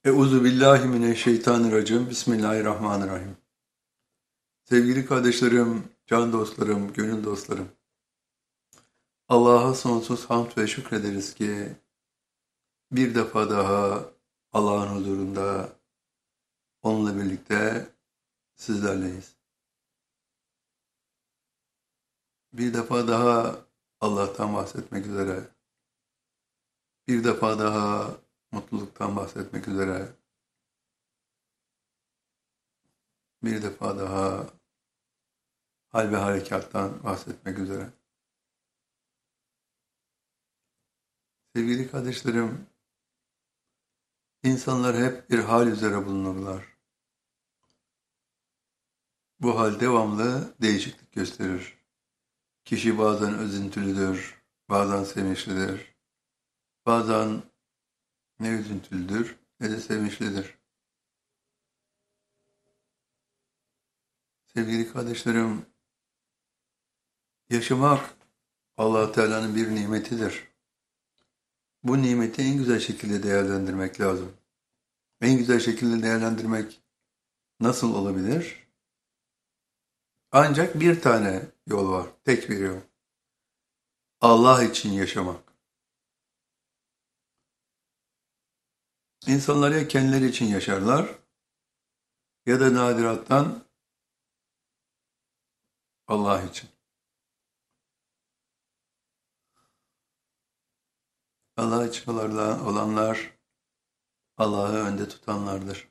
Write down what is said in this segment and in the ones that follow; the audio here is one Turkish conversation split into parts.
Euzu billahi mineşşeytanirracim. Bismillahirrahmanirrahim. Sevgili kardeşlerim, can dostlarım, gönül dostlarım. Allah'a sonsuz hamd ve şükrederiz ki bir defa daha Allah'ın huzurunda onunla birlikte sizlerleyiz. Bir defa daha Allah'tan bahsetmek üzere, bir defa daha mutluluktan bahsetmek üzere, bir defa daha hal ve harekattan bahsetmek üzere. Sevgili kardeşlerim, insanlar hep bir hal üzere bulunurlar. Bu hal devamlı değişiklik gösterir. Kişi bazen üzüntülüdür, bazen sevinçlidir, bazen ne üzüntülüdür ne de sevinçlidir. Sevgili kardeşlerim, yaşamak Allah Teala'nın bir nimetidir. Bu nimeti en güzel şekilde değerlendirmek lazım. En güzel şekilde değerlendirmek nasıl olabilir? Ancak bir tane yol var, tek bir yol. Allah için yaşamak. İnsanlar ya kendileri için yaşarlar ya da nadirattan Allah için. Allah için olanlar Allah'ı önde tutanlardır.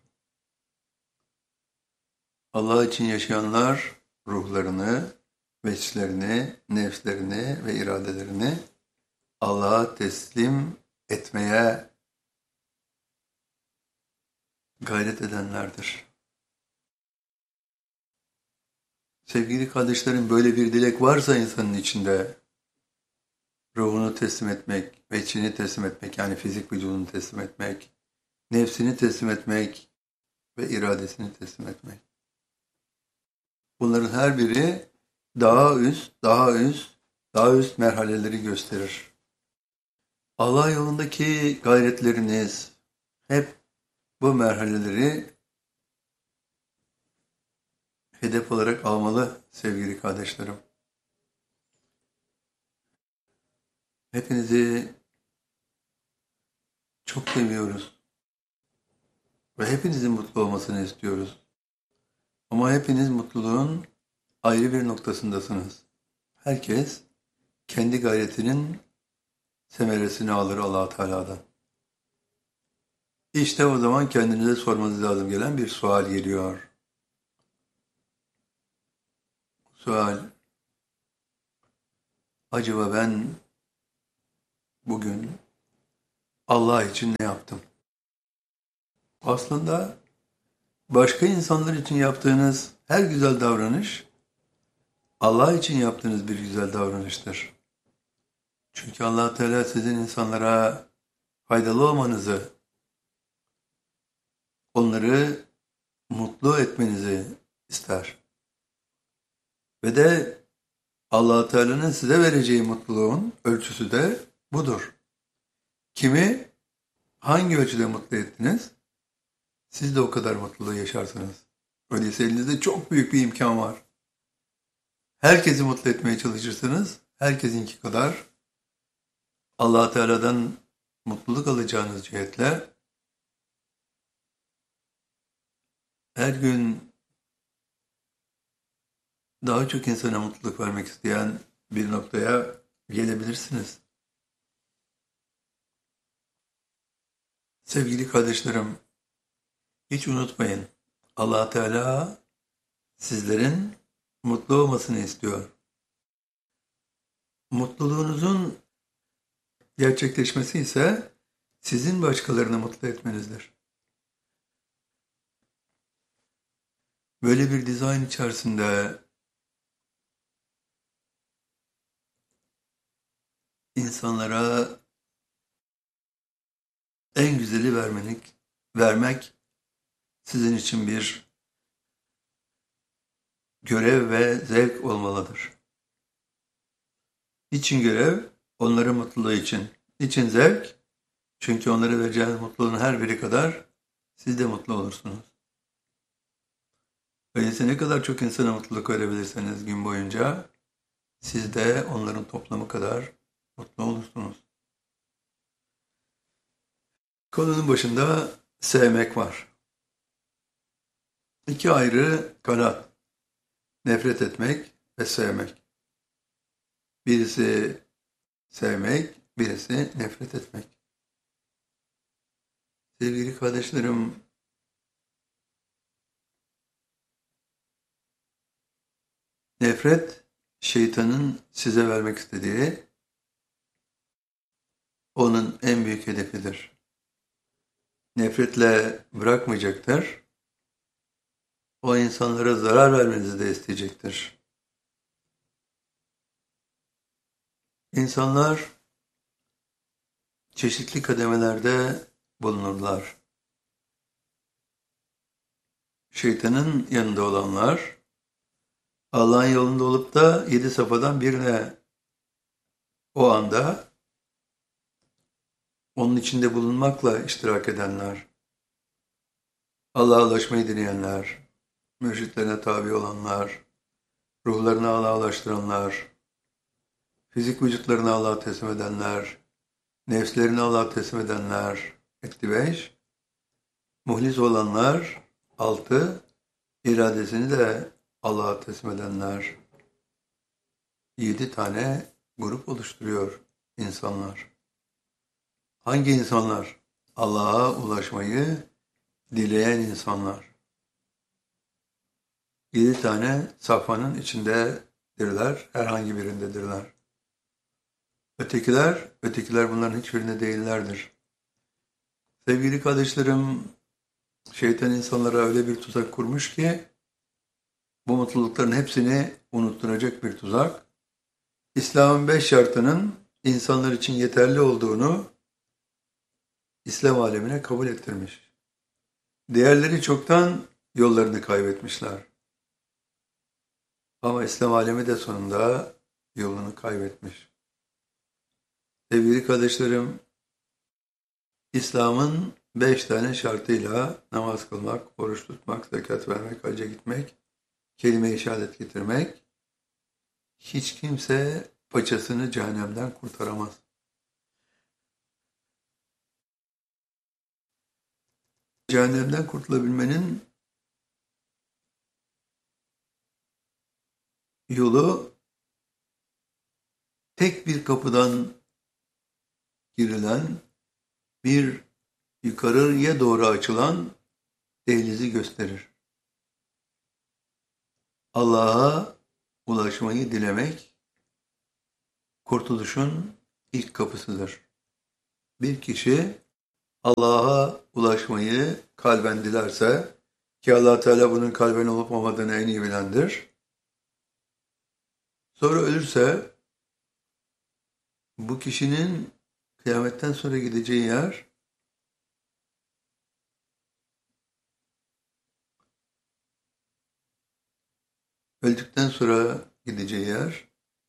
Allah için yaşayanlar ruhlarını, veçlerini, nefslerini ve iradelerini Allah'a teslim etmeye gayret edenlerdir. Sevgili kardeşlerim, böyle bir dilek varsa insanın içinde, ruhunu teslim etmek, veçini teslim etmek, yani fizik vücudunu teslim etmek, nefsini teslim etmek ve iradesini teslim etmek. Bunların her biri daha üst merhaleleri gösterir. Allah yolundaki gayretleriniz hep bu merhaleleri hedef olarak almalı sevgili kardeşlerim. Hepinizi çok seviyoruz ve hepinizin mutlu olmasını istiyoruz. Ama hepiniz mutluluğun ayrı bir noktasındasınız. Herkes kendi gayretinin semeresini alır Allah Teala'dan. İşte o zaman kendinize sormanız lazım gelen bir sual geliyor. Sual, acaba ben bugün Allah için ne yaptım? Aslında başka insanlar için yaptığınız her güzel davranış Allah için yaptığınız bir güzel davranıştır. Çünkü Allah Teala sizin insanlara faydalı olmanızı, onları mutlu etmenizi ister. Ve de Allah Teala'nın size vereceği mutluluğun ölçüsü de budur. Kimi hangi ölçüde mutlu ettiniz? Siz de o kadar mutluluğu yaşarsınız. Öyleyse elinizde çok büyük bir imkan var. Herkesi mutlu etmeye çalışırsınız. Herkesinki kadar Allah Teala'dan mutluluk alacağınız cihetle her gün daha çok insana mutluluk vermek isteyen bir noktaya gelebilirsiniz. Sevgili kardeşlerim, hiç unutmayın. Allah Teala sizlerin mutlu olmasını istiyor. Mutluluğunuzun gerçekleşmesi ise sizin başkalarını mutlu etmenizdir. Böyle bir dizayn içerisinde insanlara en güzeli vermek sizin için bir görev ve zevk olmalıdır. Niçin görev? Onların mutluluğu için. Niçin zevk? Çünkü onlara vereceğiniz mutluluğun her biri kadar siz de mutlu olursunuz. Öyleyse ne kadar çok insana mutluluk verebilirseniz gün boyunca siz de onların toplamı kadar mutlu olursunuz. Konunun başında sevmek var. İki ayrı kanat. Nefret etmek ve sevmek. Birisi sevmek, birisi nefret etmek. Sevgili kardeşlerim, nefret şeytanın size vermek istediği onun en büyük hedefidir. Nefretle bırakmayacaktır. O insanlara zarar vermenizi de isteyecektir. İnsanlar çeşitli kademelerde bulunurlar. Şeytanın yanında olanlar, Allah'ın yolunda olup da 7 safhadan birine o anda onun içinde bulunmakla iştirak edenler, Allah'a ulaşmayı dileyenler, mürşitlerine tabi olanlar, ruhlarını Allah'a ulaştıranlar, fizik vücutlarını Allah'a teslim edenler, nefslerini Allah'a teslim edenler, etti 5, muhlis olanlar, 6, iradesini de Allah'a teslim edenler, 7 tane grup oluşturuyor insanlar. Hangi insanlar? Allah'a ulaşmayı dileyen insanlar. 7 tane safhanın içindedirler, herhangi birindedirler. Ötekiler bunların hiçbirinde değillerdir. Sevgili kardeşlerim, şeytan insanlara öyle bir tuzak kurmuş ki, bu mutlulukların hepsini unutturacak bir tuzak. İslam'ın 5 şartının insanlar için yeterli olduğunu İslam alemine kabul ettirmiş. Diğerleri çoktan yollarını kaybetmişler. Ama İslam alemi de sonunda yolunu kaybetmiş. Sevgili kardeşlerim, İslam'ın 5 tane şartıyla namaz kılmak, oruç tutmak, zekat vermek, hacca gitmek, kelime-i şehadet getirmek, hiç kimse paçasını cehennemden kurtaramaz. Cehennemden kurtulabilmenin yolu tek bir kapıdan girilen, bir yukarıya doğru açılan dehlizi gösterir. Allah'a ulaşmayı dilemek, kurtuluşun ilk kapısıdır. Bir kişi Allah'a ulaşmayı kalben dilerse, ki Allah Teala bunun kalben olup olmadığını en iyi bilendir. Sonra ölürse, bu kişinin kıyametten sonra gideceği yer, öldükten sonra gideceği yer,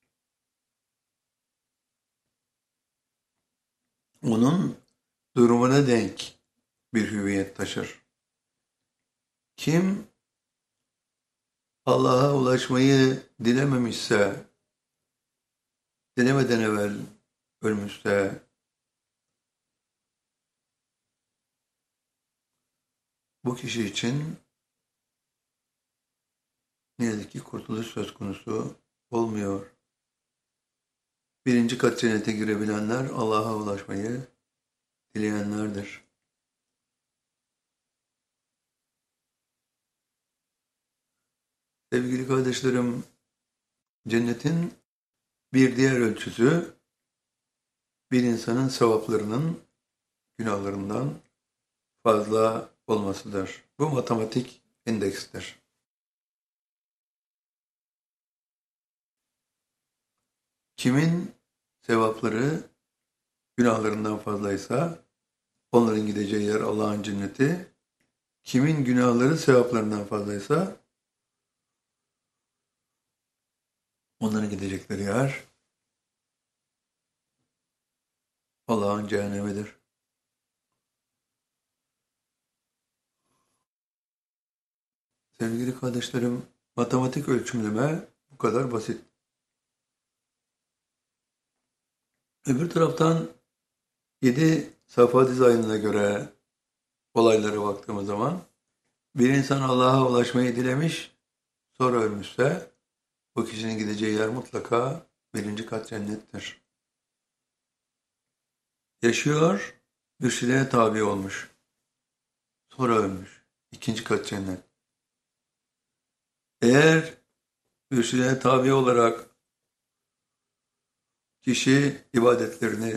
onun durumuna denk bir hüviyet taşır. Kim Allah'a ulaşmayı dilememişse, dilemeden evvel ölmüşse, bu kişi için ne yazık ki kurtuluş söz konusu olmuyor. Birinci kat cennete girebilenler Allah'a ulaşmayı dileyenlerdir. Sevgili kardeşlerim, cennetin bir diğer ölçüsü, bir insanın sevaplarının günahlarından fazla olmasıdır. Bu matematik endekstir. Kimin sevapları günahlarından fazlaysa onların gideceği yer Allah'ın cenneti. Kimin günahları sevaplarından fazlaysa onların gidecekleri yer Allah'ın cehennemidir. Sevgili kardeşlerim, matematik ölçümleme bu kadar basit. Öbür taraftan 7 safha dizaynına göre olaylara baktığımız zaman bir insan Allah'a ulaşmayı dilemiş, sonra ölmüşse bu kişinin gideceği yer mutlaka birinci kat cennettir. Yaşıyor, mürşidine tabi olmuş, sonra ölmüş, ikinci kat cennet. Eğer mürşidine tabi olarak kişi ibadetlerini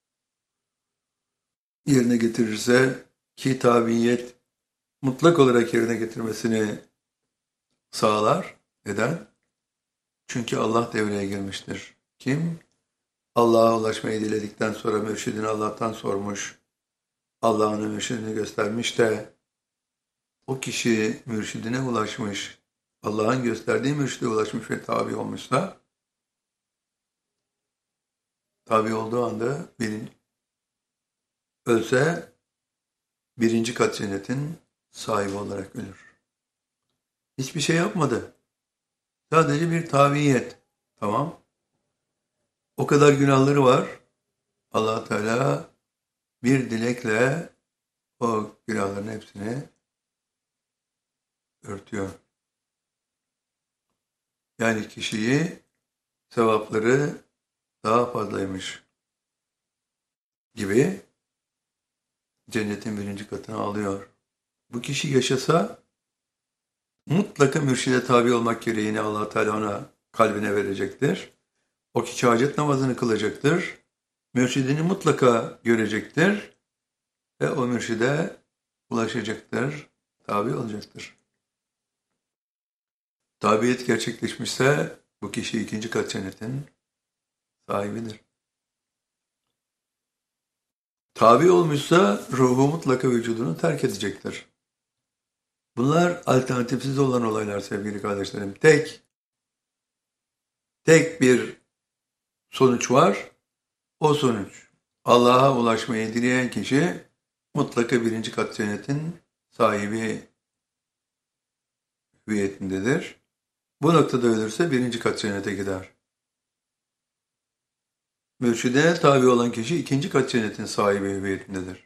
yerine getirirse ki tabiyet mutlak olarak yerine getirmesini sağlar. Neden? Çünkü Allah devreye girmiştir. Kim? Allah'a ulaşmayı diledikten sonra mürşidini Allah'tan sormuş, Allah'ın mürşidini göstermiş de o kişi mürşidine ulaşmış, Allah'ın gösterdiği mürşide ulaşmış ve tabi olmuşsa, tabi olduğu anda ölse birinci kat cennetin sahibi olarak ölür. Hiçbir şey yapmadı. Sadece bir tabiyet. Tamam. O kadar günahları var. Allah Teala bir dilekle o günahların hepsini örtüyor. Yani kişiyi sevapları daha fazlaymış gibi cennetin birinci katına alıyor. Bu kişi yaşasa mutlaka mürşide tabi olmak gereğini Allah Teala ona kalbine verecektir. O kişi hacet namazını kılacaktır. Mürşidini mutlaka görecektir ve o mürşide ulaşacaktır, tabi olacaktır. Tabiyet gerçekleşmişse bu kişi ikinci kat cennetin sahibidir. Tabi olmuşsa ruhu mutlaka vücudunu terk edecektir. Bunlar alternatifsiz olan olaylar sevgili kardeşlerim. Tek bir sonuç var. O sonuç Allah'a ulaşmayı dileyen kişi mutlaka birinci kat cennetin sahibi hüviyetindedir. Bu noktada ölürse birinci kat cennete gider. Mürşidine tabi olan kişi ikinci kat cennetin sahibi hüviyetindedir.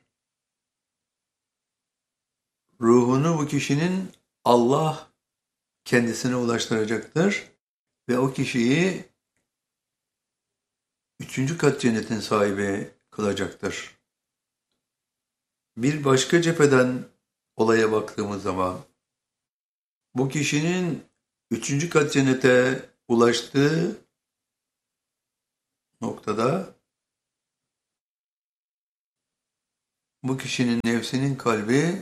Ruhunu bu kişinin Allah kendisine ulaştıracaktır ve o kişiyi üçüncü kat cennetin sahibi kılacaktır. Bir başka cepheden olaya baktığımız zaman bu kişinin üçüncü kat cennete ulaştığı noktada bu kişinin nefsinin kalbi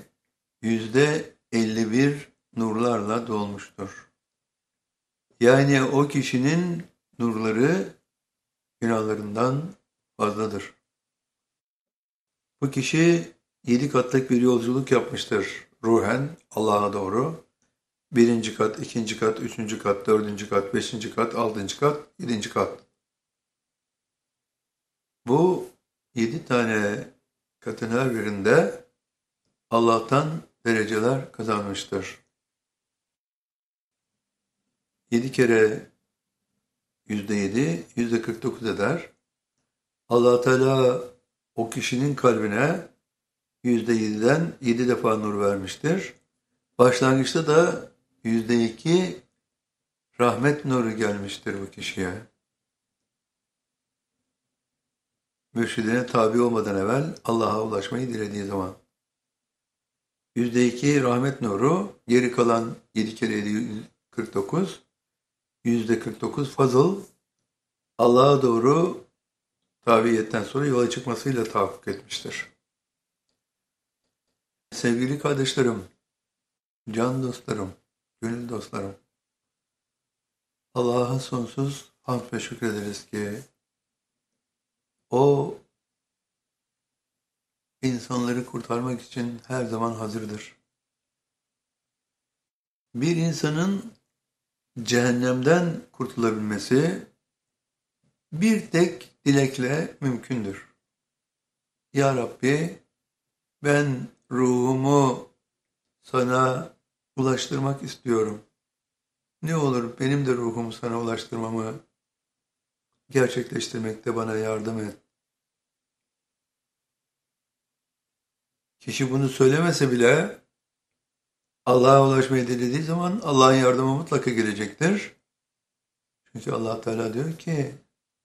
%51 nurlarla dolmuştur. Yani o kişinin nurları günahlarından fazladır. Bu kişi 7 katlık bir yolculuk yapmıştır ruhen Allah'a doğru. Birinci kat, ikinci kat, üçüncü kat, dördüncü kat, beşinci kat, altıncı kat, yedinci kat. Bu 7 tane katın her birinde Allah'tan dereceler kazanmıştır. 7 kere %7, %49 eder. Allah Teala o kişinin kalbine %7'den 7 defa nur vermiştir. Başlangıçta da %2 rahmet nuru gelmiştir bu kişiye. Mürşidine tabi olmadan evvel Allah'a ulaşmayı dilediği zaman. %2 rahmet nuru, geri kalan 7 kere 7 49, %49 fazıl, Allah'a doğru tabiyetten sonra yola çıkmasıyla tahakkuk etmiştir. Sevgili kardeşlerim, can dostlarım, gönül dostlarım, Allah'a sonsuz hamd ve şükrederiz ki O insanları kurtarmak için her zaman hazırdır. Bir insanın cehennemden kurtulabilmesi bir tek dilekle mümkündür. Ya Rabbi, ben ruhumu sana ulaştırmak istiyorum. Ne olur benim de ruhumu sana ulaştırmamı gerçekleştirmekte bana yardım et. Kişi bunu söylemese bile Allah'a ulaşmayı dilediği zaman Allah'ın yardımı mutlaka gelecektir. Çünkü Allah Teala diyor ki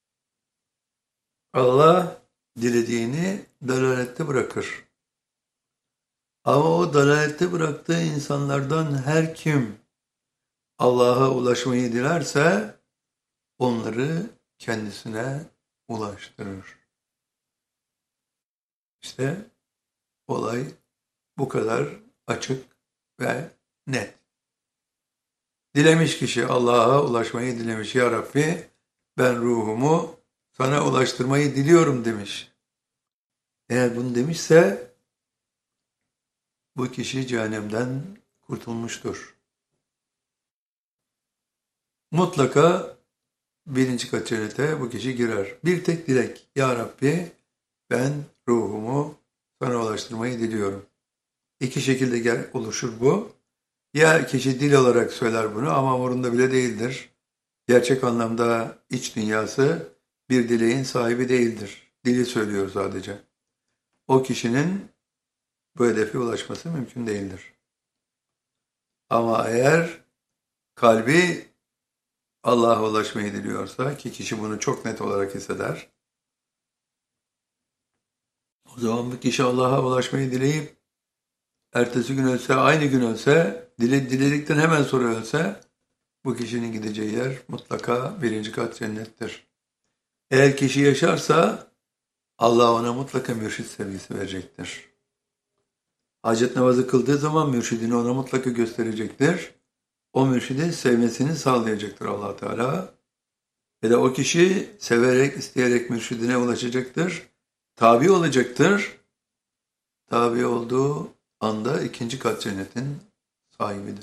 Allah dilediğini dalalette bırakır. Ama o dalalette bıraktığı insanlardan her kim Allah'a ulaşmayı dilerse onları kendisine ulaştırır. İşte olay bu kadar açık ve net. Dilemiş kişi Allah'a ulaşmayı dilemiş. Ya Rabbi ben ruhumu sana ulaştırmayı diliyorum demiş. Eğer bunu demişse bu kişi cehennemden kurtulmuştur. Mutlaka birinci kat cennete bu kişi girer. Bir tek dilek. Ya Rabbi ben ruhumu sana ulaştırmayı diliyorum. İki şekilde oluşur bu. Ya kişi dil olarak söyler bunu ama umurunda bile değildir. Gerçek anlamda iç dünyası bir dileğin sahibi değildir. Dili söylüyor sadece. O kişinin bu hedefe ulaşması mümkün değildir. Ama eğer kalbi Allah'a ulaşmayı diliyorsa ki kişi bunu çok net olarak hisseder. O zaman bu kişi Allah'a ulaşmayı dileyip ertesi gün ölse, aynı gün ölse, diledikten hemen sonra ölse bu kişinin gideceği yer mutlaka birinci kat cennettir. Eğer kişi yaşarsa Allah ona mutlaka mürşit sevgisi verecektir. Hacet namazı kıldığı zaman mürşidini ona mutlaka gösterecektir. O mürşidi sevmesini sağlayacaktır Allah Teala. Ve de o kişi severek, isteyerek mürşidine ulaşacaktır. Tabi olacaktır. Tabi olduğu anda ikinci kat cennetin sahibidir.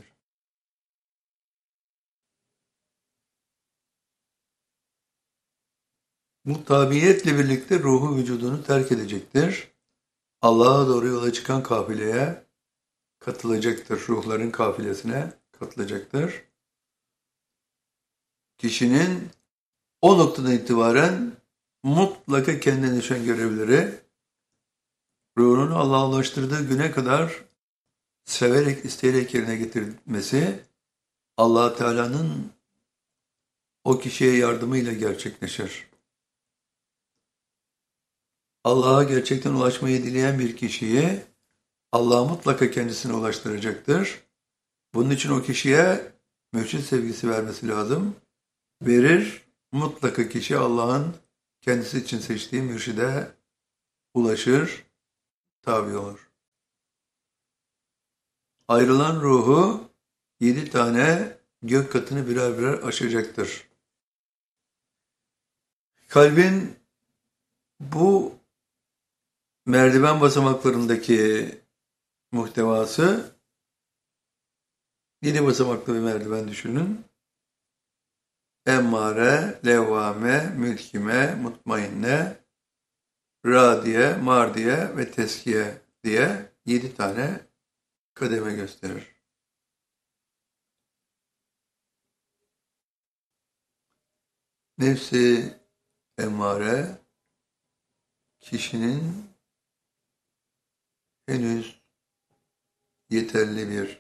Bu tabiyetle birlikte ruhu vücudunu terk edecektir. Allah'a doğru yola çıkan kafileye katılacaktır. Ruhların kafilesine katılacaktır. Kişinin o noktadan itibaren mutlaka kendine düşen görevleri ruhunu Allah'a ulaştırdığı güne kadar severek, isteyerek yerine getirmesi Allah Teala'nın o kişiye yardımıyla gerçekleşir. Allah'a gerçekten ulaşmayı dileyen bir kişiyi Allah mutlaka kendisine ulaştıracaktır. Bunun için o kişiye mürşid sevgisi vermesi lazım. Verir, mutlaka kişi Allah'ın kendisi için seçtiği mürşide ulaşır, tabi olur. Ayrılan ruhu 7 tane gök katını birer birer aşacaktır. Kalbin bu merdiven basamaklarındaki muhtevası 7 basamaklı bir merdiven düşünün. Emmare, levvame, mülkime, mutmainne, radiye, mardiye ve teskiye diye 7 tane kademe gösterir. Nefsi emmare kişinin henüz yeterli bir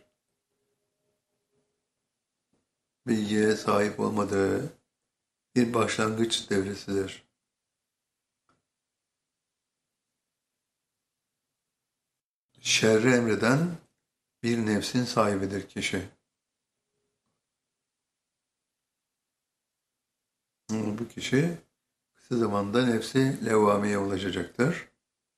bilgiye sahip olmadığı bir başlangıç devresidir. Şerri emreden bir nefsin sahibidir kişi. Bu kişi kısa zamanda nefsi levvameye ulaşacaktır.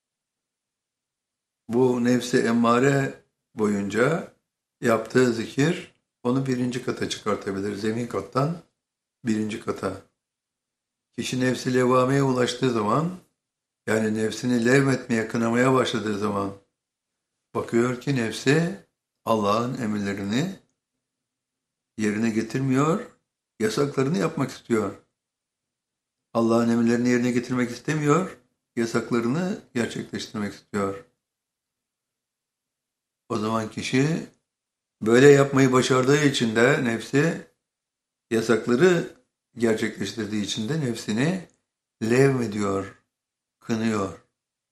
Bu nefsi emmare boyunca yaptığı zikir onu birinci kata çıkartabilir. Zemin kattan birinci kata. Kişi nefsi levvameye ulaştığı zaman, yani nefsini levmetmeye, kınamaya başladığı zaman bakıyor ki nefsi Allah'ın emirlerini yerine getirmiyor, yasaklarını yapmak istiyor. Allah'ın emirlerini yerine getirmek istemiyor, yasaklarını gerçekleştirmek istiyor. O zaman kişi Böyle yapmayı başardığı için de nefsi, yasakları gerçekleştirdiği için de nefsini levmediyor, kınıyor.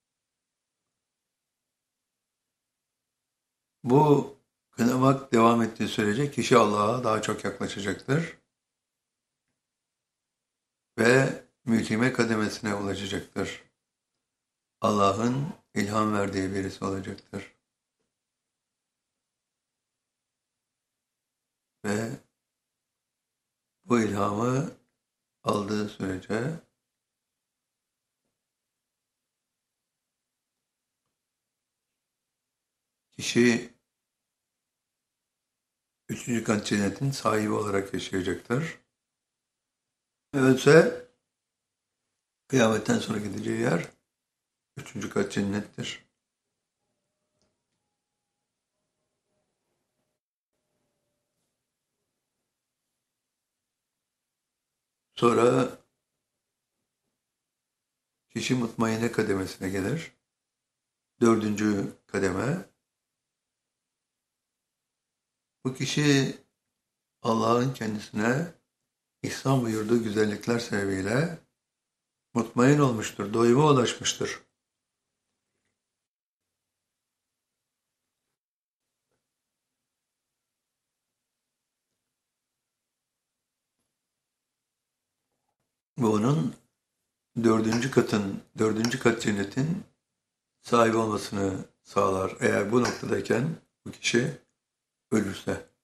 Bu kınamak devam ettiği sürece kişi Allah'a daha çok yaklaşacaktır ve mülkime kademesine ulaşacaktır. Allah'ın ilham verdiği birisi olacaktır. Ve bu ilhamı aldığı sürece kişi üçüncü kat cennetin sahibi olarak yaşayacaktır. Ölse kıyametten sonra gideceği yer üçüncü kat cennettir. Sonra kişi mutmainne kademesine gelir. Dördüncü kademe. Bu kişi Allah'ın kendisine ihsan buyurduğu güzellikler sebebiyle mutmain olmuştur, doyuma ulaşmıştır. Bu onun dördüncü kat cennetin sahibi olmasını sağlar. Eğer bu noktadayken bu kişi ölürse.